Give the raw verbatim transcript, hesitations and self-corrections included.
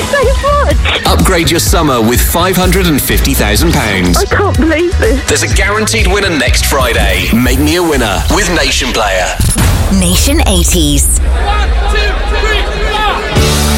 so much. Upgrade your summer with five hundred fifty thousand pounds. I can't believe this. There's a guaranteed winner next Friday. Make me a winner with Nation Player. Nation eighties. One, two,